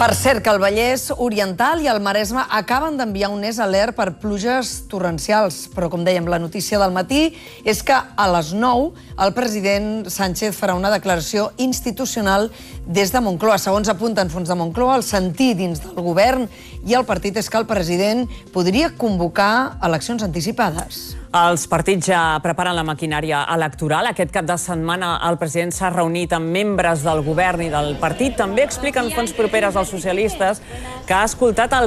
Per cert, que el Vallès Oriental i el Maresme acaben d'enviar un alert per pluges torrencials. Però, com dèiem, la notícia del matí és que a les 9 el president Sánchez farà una declaració institucional des de Moncloa. Segons apunten fonts de Moncloa, el sentir dins del govern i el partit és que el president podria convocar eleccions anticipades. Els partits ja preparen la maquinària electoral. Aquest cap de setmana el president s'ha reunit amb membres del govern i del partit. També expliquen fonts properes als socialistes que ha escoltat el